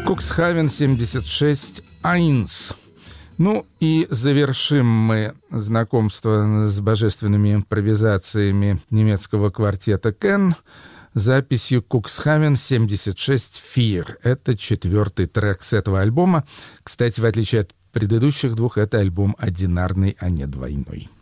Cuxhaven 76 1. Ну и завершим мы знакомство с божественными импровизациями немецкого квартета Кен записью Cuxhaven 76 4. Это 4-й трек с этого альбома. Кстати, в отличие от предыдущих двух, это альбом одинарный, а не двойной.